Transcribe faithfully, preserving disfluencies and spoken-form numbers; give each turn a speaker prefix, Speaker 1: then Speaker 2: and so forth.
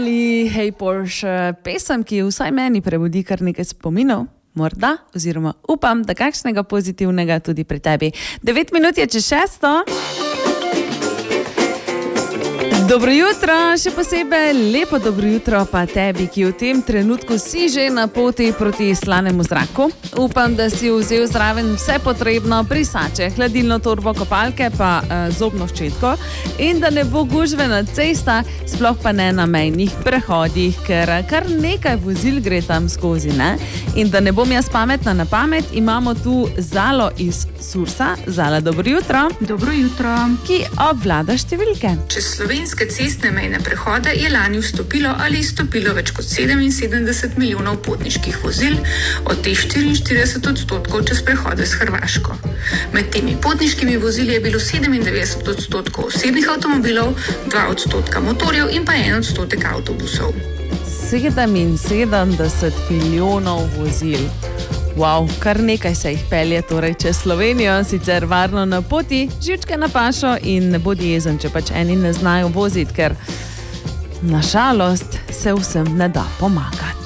Speaker 1: Hej Porsche, pesem, ki vsaj meni prebudi kar nekaj spominov, morda, oziroma upam, da kakšnega pozitivnega tudi pri tebi. Devet minut je čez šesto. Dobro jutro, še posebej lepo dobro jutro pa tebi, ki v tem trenutku si že na poti proti slanemu zraku. Upam, da si vzel zraven vse potrebno, brisače, hladilno torbo, kopalke pa uh, zobno ščetko in da ne bo gužve na cestah, sploh pa ne na mejnih prehodih, ker kar nekaj vozil gre tam skozi, ne? In da ne bom jaz pametna na pamet, imamo tu Zalo iz Sursa. Zala, dobro jutro.
Speaker 2: Dobro jutro.
Speaker 1: Ki obvlada številke.
Speaker 2: Čez slovenske cestne mejne prehode je lani vstopilo ali izstopilo več kot sedeminsedemdeset milijonov potniških vozil, od teh štiriinštirideset odstotkov čez prehode s Hrvaško. Med temi potniškimi vozili je bilo sedemindevetdeset odstotkov osebnih avtomobilov, dva odstotka motorjev in pa en odstotek avtobusov.
Speaker 1: sedeminsedemdeset milijonov vozil. Wow, kar nekaj se jih pelje torej čez Slovenijo, sicer varno na poti, živčke na pašo in ne bodi jezen, če pač eni ne znajo voziti, ker na žalost se vsem ne da pomagati.